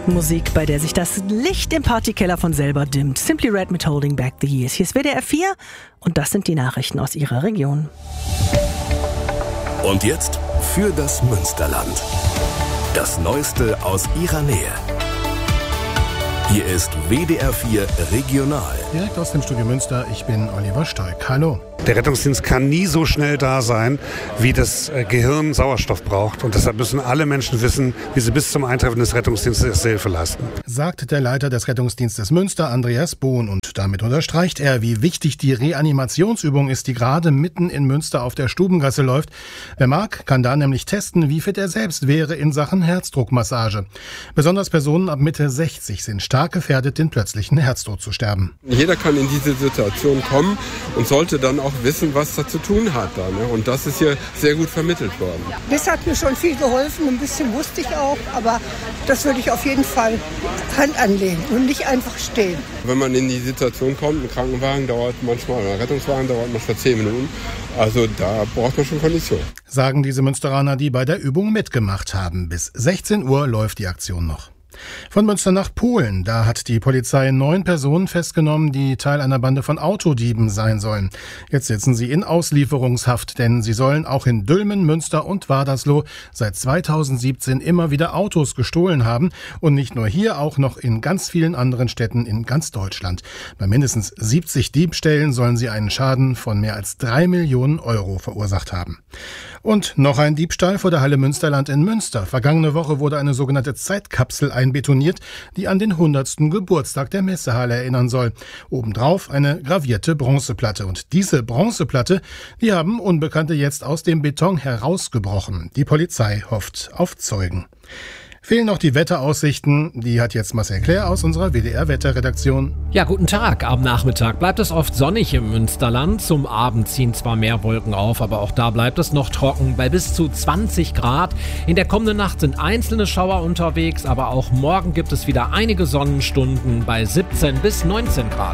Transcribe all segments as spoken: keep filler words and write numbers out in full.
Musik, bei der sich das Licht im Partykeller von selber dimmt. Simply Red mit Holding Back the Years. Hier ist W D R vier und das sind die Nachrichten aus Ihrer Region. Und jetzt für das Münsterland. Das Neueste aus Ihrer Nähe. Hier ist W D R vier Regional. Direkt aus dem Studio Münster, ich bin Oliver Stoik. Hallo. Der Rettungsdienst kann nie so schnell da sein, wie das Gehirn Sauerstoff braucht. Und deshalb müssen alle Menschen wissen, wie sie bis zum Eintreffen des Rettungsdienstes erste Hilfe leisten. Sagt der Leiter des Rettungsdienstes Münster, Andreas Bohn. Und damit unterstreicht er, wie wichtig die Reanimationsübung ist, die gerade mitten in Münster auf der Stubengasse läuft. Wer mag, kann da nämlich testen, wie fit er selbst wäre in Sachen Herzdruckmassage. Besonders Personen ab Mitte sechzig sind stark gefährdet, den plötzlichen Herztod zu sterben. Jeder kann in diese Situation kommen und sollte dann auch wissen, was er zu tun hat. Da, ne? Und das ist hier sehr gut vermittelt worden. Das hat mir schon viel geholfen, ein bisschen wusste ich auch, aber das würde ich auf jeden Fall Hand anlegen und nicht einfach stehen. Wenn man in die Situation kommt, ein Krankenwagen dauert manchmal, oder ein Rettungswagen dauert manchmal zehn Minuten, also da braucht man schon Kondition. Sagen diese Münsteraner, die bei der Übung mitgemacht haben. Bis sechzehn Uhr läuft die Aktion noch. Von Münster nach Polen. Da hat die Polizei neun Personen festgenommen, die Teil einer Bande von Autodieben sein sollen. Jetzt sitzen sie in Auslieferungshaft, denn sie sollen auch in Dülmen, Münster und Wadersloh seit zweitausendsiebzehn immer wieder Autos gestohlen haben. Und nicht nur hier, auch noch in ganz vielen anderen Städten in ganz Deutschland. Bei mindestens siebzig Diebstählen sollen sie einen Schaden von mehr als drei Millionen Euro verursacht haben. Und noch ein Diebstahl vor der Halle Münsterland in Münster. Vergangene Woche wurde eine sogenannte Zeitkapsel einbetoniert, die an den hundertsten Geburtstag der Messehalle erinnern soll. Obendrauf eine gravierte Bronzeplatte. Und diese Bronzeplatte, die haben Unbekannte jetzt aus dem Beton herausgebrochen. Die Polizei hofft auf Zeugen. Fehlen noch die Wetteraussichten. Die hat jetzt Marcel Claire aus unserer W D R-Wetterredaktion. Ja, guten Tag. Am Nachmittag bleibt es oft sonnig im Münsterland. Zum Abend ziehen zwar mehr Wolken auf, aber auch da bleibt es noch trocken bei bis zu zwanzig Grad. In der kommenden Nacht sind einzelne Schauer unterwegs, aber auch morgen gibt es wieder einige Sonnenstunden bei siebzehn bis neunzehn Grad.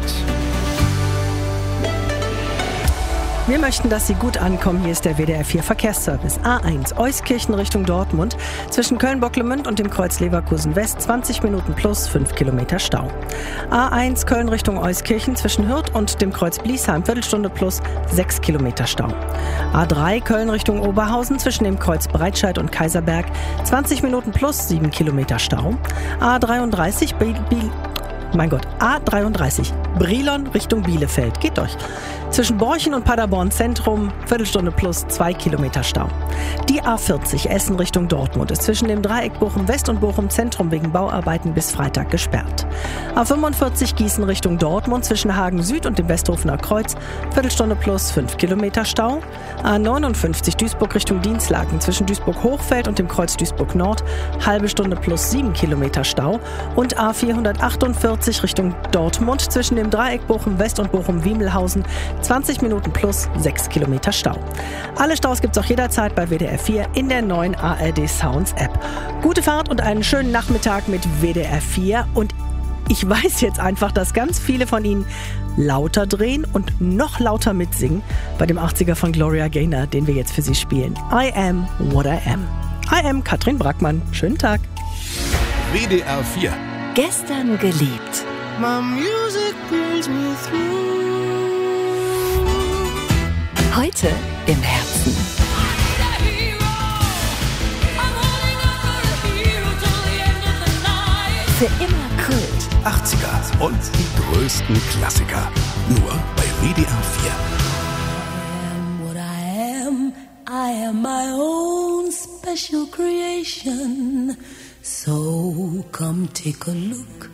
Wir möchten, dass Sie gut ankommen. Hier ist der W D R vier Verkehrsservice. A eins, Euskirchen Richtung Dortmund. Zwischen Köln-Bocklemünd und dem Kreuz Leverkusen West zwanzig Minuten plus fünf Kilometer Stau. A eins, Köln Richtung Euskirchen. Zwischen Hürth und dem Kreuz Bliesheim Viertelstunde plus sechs Kilometer Stau. A drei, Köln Richtung Oberhausen. Zwischen dem Kreuz Breitscheid und Kaiserberg zwanzig Minuten plus sieben Kilometer Stau. A dreiunddreißig, Biel, Biel Mein Gott, A dreiunddreißig, Brilon Richtung Bielefeld. Geht durch. Zwischen Borchen und Paderborn Zentrum, Viertelstunde plus zwei Kilometer Stau. Die A vierzig, Essen Richtung Dortmund, ist zwischen dem Dreieck Bochum West und Bochum Zentrum wegen Bauarbeiten bis Freitag gesperrt. A fünfundvierzig, Gießen Richtung Dortmund, zwischen Hagen Süd und dem Westhofener Kreuz, Viertelstunde plus fünf Kilometer Stau. A neunundfünfzig, Duisburg Richtung Dienstlaken, zwischen Duisburg-Hochfeld und dem Kreuz Duisburg Nord, halbe Stunde plus sieben Kilometer Stau. Und A vierhundertachtundvierzig Richtung Dortmund, zwischen dem Dreieck Bochum West und Bochum-Wiemelhausen, zwanzig Minuten plus sechs Kilometer Stau. Alle Staus gibt's auch jederzeit bei W D R vier in der neuen A R D Sounds App. Gute Fahrt und einen schönen Nachmittag mit W D R vier. Und ich weiß jetzt einfach, dass ganz viele von Ihnen lauter drehen und noch lauter mitsingen bei dem achtziger von Gloria Gaynor, den wir jetzt für Sie spielen. I am what I am. I am Katrin Brackmann. Schönen Tag. W D R vier. Gestern geliebt. My music brings me through. Heute im Herzen. Für immer Kult. achtziger und die größten Klassiker. Nur bei W D R vier. I am what I am. I am my own special creation. So come take a look